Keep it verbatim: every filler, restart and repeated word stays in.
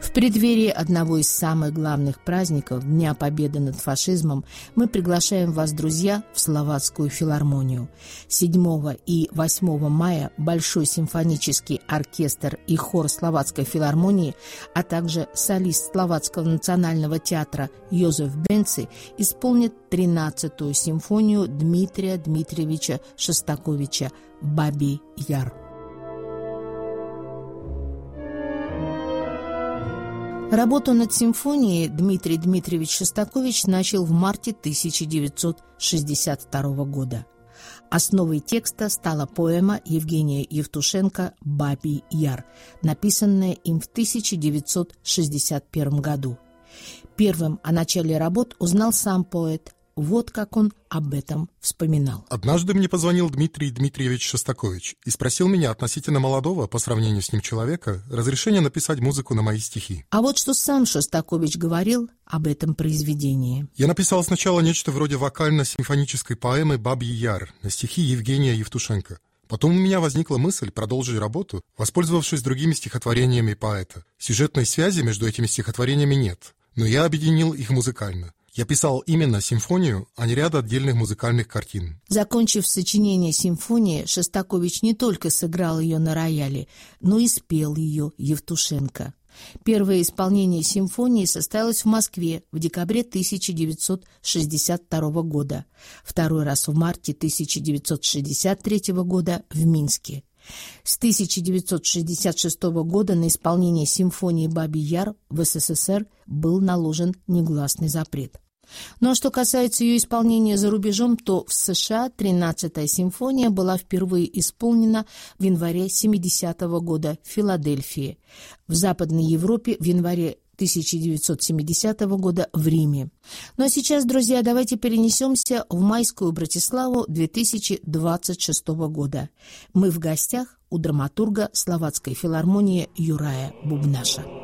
В преддверии одного из самых главных праздников Дня Победы над фашизмом мы приглашаем вас, друзья, в Словацкую филармонию. седьмого и восьмого мая Большой симфонический оркестр и хор Словацкой филармонии, а также солист Словацкого национального театра Йозеф Бенци исполнят тринадцатую симфонию Дмитрия Дмитриевича Шостаковича «Бабий Яр». Работу над симфонией Дмитрий Дмитриевич Шостакович начал в марте тысяча девятьсот шестьдесят второго года. Основой текста стала поэма Евгения Евтушенко «Бабий Яр», написанная им в тысяча девятьсот шестьдесят первом году. Первым о начале работ узнал сам поэт. Вот как он об этом вспоминал. «Однажды мне позвонил Дмитрий Дмитриевич Шостакович и спросил меня относительно молодого, по сравнению с ним человека, разрешения написать музыку на мои стихи. А вот что сам Шостакович говорил об этом произведении. Я написал сначала нечто вроде вокально-симфонической поэмы «Бабий Яр» на стихи Евгения Евтушенко. Потом у меня возникла мысль продолжить работу, воспользовавшись другими стихотворениями поэта. Сюжетной связи между этими стихотворениями нет, но я объединил их музыкально. Я писал именно симфонию, а не ряд отдельных музыкальных картин». Закончив сочинение симфонии, Шостакович не только сыграл ее на рояле, но и спел ее Евтушенко. Первое исполнение симфонии состоялось в Москве в декабре тысяча девятьсот шестьдесят второго года, второй раз в марте тысяча девятьсот шестьдесят третьего года в Минске. С тысяча девятьсот шестьдесят шестого года на исполнение симфонии «Бабий Яр» в СССР был наложен негласный запрет. Ну а что касается ее исполнения за рубежом, то в США тринадцатая симфония была впервые исполнена в январе семидесятого года в Филадельфии, в Западной Европе в январе тысяча девятьсот семидесятого года в Риме. Ну а сейчас, друзья, давайте перенесемся в майскую Братиславу две тысячи двадцать шестого года. Мы в гостях у драматурга Словацкой филармонии Юрая Бубнаша.